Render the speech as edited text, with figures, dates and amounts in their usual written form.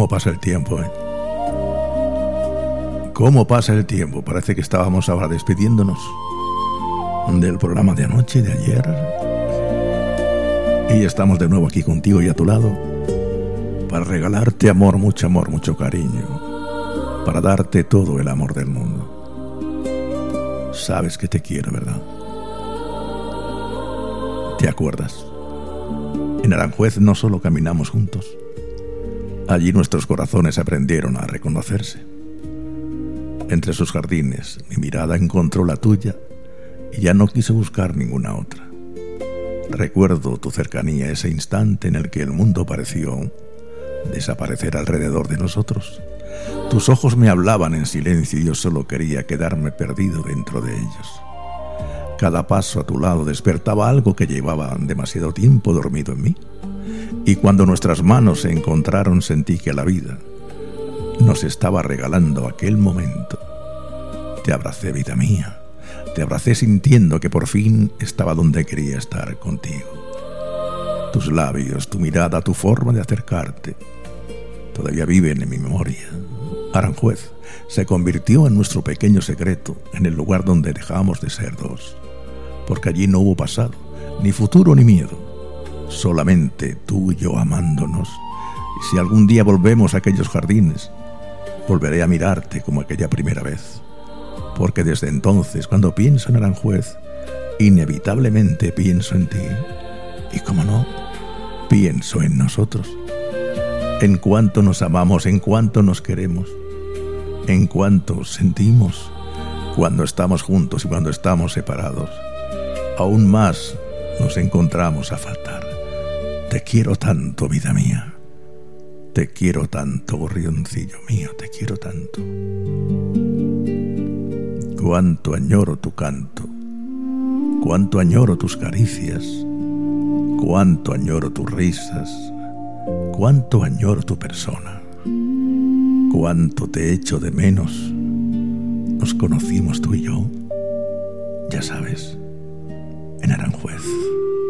¿Cómo pasa el tiempo, eh? ¿Cómo pasa el tiempo? Parece que estábamos ahora despidiéndonos del programa de anoche, de ayer. Y estamos de nuevo aquí contigo y a tu lado para regalarte amor, mucho cariño, para darte todo el amor del mundo. Sabes que te quiero, ¿verdad? ¿Te acuerdas? En Aranjuez no solo caminamos juntos, allí nuestros corazones aprendieron a reconocerse. Entre sus jardines mi mirada encontró la tuya y ya no quise buscar ninguna otra. Recuerdo tu cercanía, ese instante en el que el mundo pareció desaparecer alrededor de nosotros. Tus ojos me hablaban en silencio y yo solo quería quedarme perdido dentro de ellos. Cada paso a tu lado despertaba algo que llevaba demasiado tiempo dormido en mí. Y cuando nuestras manos se encontraron sentí que la vida nos estaba regalando aquel momento. Te abracé, vida mía. Te abracé sintiendo que por fin estaba donde quería estar contigo. Tus labios, tu mirada, tu forma de acercarte todavía viven en mi memoria. Aranjuez se convirtió en nuestro pequeño secreto, en el lugar donde dejamos de ser dos. Porque allí no hubo pasado, ni futuro ni miedo. Solamente tú y yo amándonos. Y si algún día volvemos a aquellos jardines, volveré a mirarte como aquella primera vez. Porque desde entonces, cuando pienso en Aranjuez, inevitablemente pienso en ti. Y cómo no, pienso en nosotros. En cuánto nos amamos, en cuánto nos queremos, en cuánto sentimos cuando estamos juntos y cuando estamos separados. Aún más nos encontramos a faltar. Te quiero tanto, vida mía. Te quiero tanto, gorrioncillo mío, te quiero tanto. Cuánto añoro tu canto, cuánto añoro tus caricias, cuánto añoro tus risas, cuánto añoro tu persona, cuánto te echo de menos. Nos conocimos tú y yo, ya sabes, en Aranjuez.